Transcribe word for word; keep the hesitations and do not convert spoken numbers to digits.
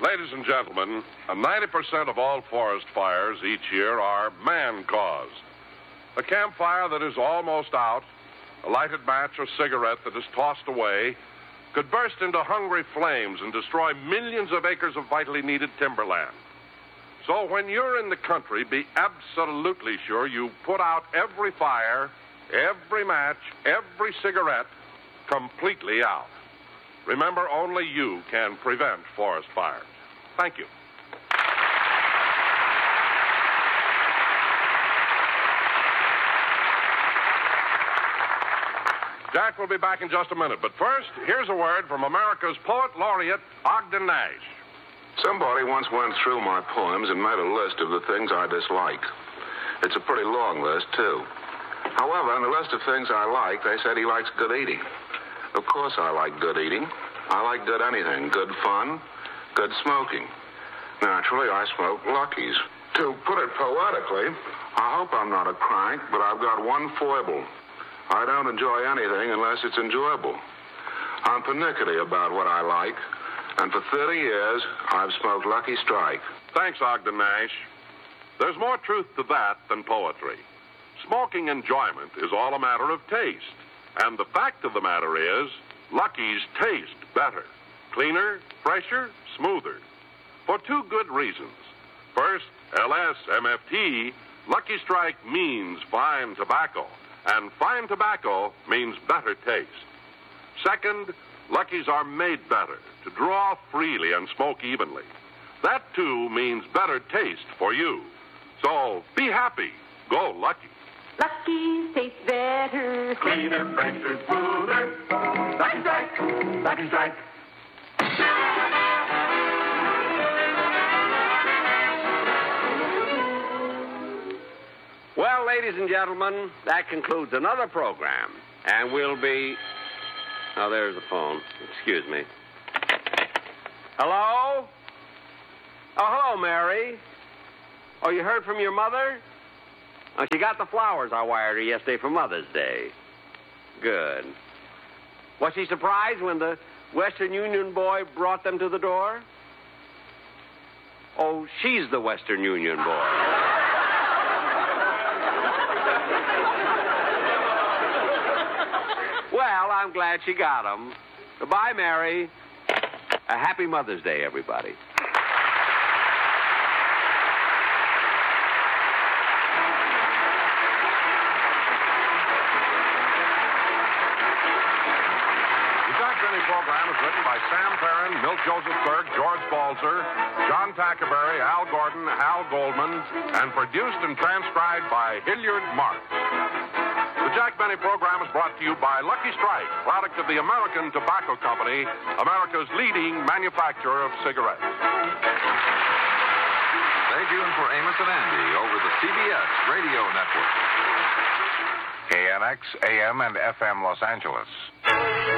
Ladies and gentlemen, ninety percent of all forest fires each year are man-caused. A campfire that is almost out, a lighted match or cigarette that is tossed away, could burst into hungry flames and destroy millions of acres of vitally needed timberland. So when you're in the country, be absolutely sure you put out every fire, every match, every cigarette completely out. Remember, only you can prevent forest fires. Thank you. Jack will be back in just a minute, but first, here's a word from America's poet laureate, Ogden Nash. Somebody once went through my poems and made a list of the things I dislike. It's a pretty long list, too. However, on the list of things I like, they said he likes good eating. Of course I like good eating. I like good anything, good fun, good smoking. Naturally, I smoke Lucky's. To put it poetically, I hope I'm not a crank, but I've got one foible. I don't enjoy anything unless it's enjoyable. I'm pernickety about what I like, and for thirty years, I've smoked Lucky Strike. Thanks, Ogden Nash. There's more truth to that than poetry. Smoking enjoyment is all a matter of taste. And the fact of the matter is, Lucky's taste better. Cleaner, fresher, smoother. For two good reasons. First, L S M F T, Lucky Strike means fine tobacco. And fine tobacco means better taste. Second, Lucky's are made better, to draw freely and smoke evenly. That, too, means better taste for you. So, be happy. Go Lucky. Lucky's taste better. Cleaner, fresher, smoother. Lucky Strike. Lucky Strike. Well, ladies and gentlemen, that concludes another program. And we'll be... Oh, there's the phone. Excuse me. Hello? Oh, hello, Mary. Oh, you heard from your mother? Oh, she got the flowers I wired her yesterday for Mother's Day. Good. Was she surprised when the Western Union boy brought them to the door? Oh, she's the Western Union boy. Well, I'm glad she got them. Goodbye, Mary. A happy Mother's Day, everybody. Program is written by Sam Perrin, Milt Joseph Berg, George Balzer, John Tackerberry, Al Gordon, Hal Goldman, and produced and transcribed by Hilliard Marks. The Jack Benny program is brought to you by Lucky Strike, product of the American Tobacco Company, America's leading manufacturer of cigarettes. Stay tuned for Amos and Andy over the C B S Radio Network. K N X, A M and F M Los Angeles.